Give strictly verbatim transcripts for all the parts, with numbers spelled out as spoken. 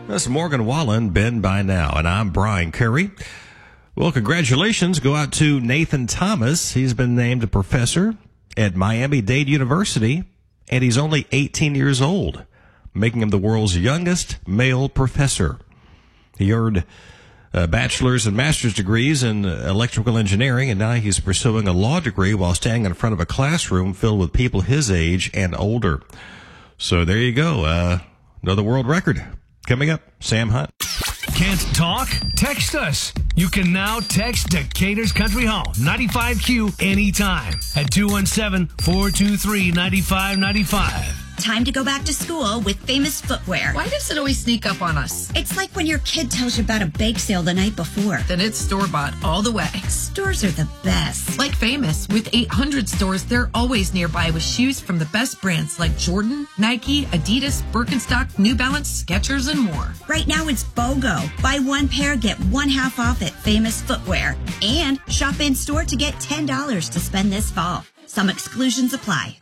That's Morgan Wallen, Ben by Now, and I'm Brian Curry. Well, congratulations go out to Nathan Thomas. He's been named a professor at Miami-Dade University, and he's only eighteen years old, making him the world's youngest male professor. He earned uh, bachelor's and master's degrees in electrical engineering, and now he's pursuing a law degree while standing in front of a classroom filled with people his age and older. So there you go, uh, another world record. Coming up, Sam Hunt. Can't talk? Text us. You can now text Decatur's Country Home, ninety-five Q, anytime at two one seven, four two three, nine five nine five. Time to go back to school with Famous Footwear. Why does it always sneak up on us? It's like when your kid tells you about a bake sale the night before. Then it's store-bought all the way. Stores are the best. Like Famous, with eight hundred stores, they're always nearby with shoes from the best brands like Jordan, Nike, Adidas, Birkenstock, New Balance, Skechers, and more. Right now it's BOGO. Buy one pair, get one half off at Famous Footwear. And shop in store to get ten dollars to spend this fall. Some exclusions apply.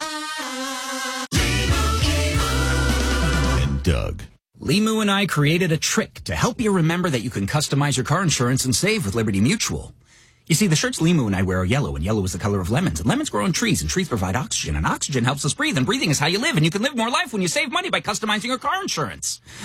Doug. Limu and I created a trick to help you remember that you can customize your car insurance and save with Liberty Mutual. You see, the shirts Limu and I wear are yellow, and yellow is the color of lemons, and lemons grow on trees, and trees provide oxygen, and oxygen helps us breathe, and breathing is how you live, and you can live more life when you save money by customizing your car insurance.